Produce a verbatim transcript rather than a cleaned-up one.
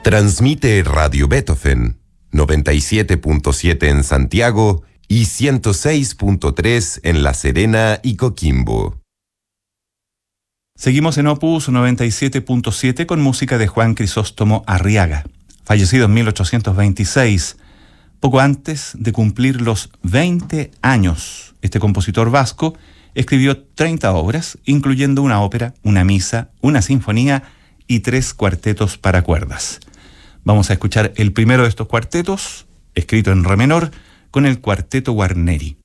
Transmite Radio Beethoven, noventa y siete punto siete en Santiago y ciento seis punto tres en La Serena y Coquimbo. Seguimos en Opus noventa y siete punto siete con música de Juan Crisóstomo Arriaga, fallecido en mil ochocientos veintiséis, poco antes de cumplir los veinte años. Este compositor vasco escribió treinta obras, incluyendo una ópera, una misa, una sinfonía y tres cuartetos para cuerdas. Vamos a escuchar el primero de estos cuartetos, escrito en re menor, con el Cuarteto Guarneri.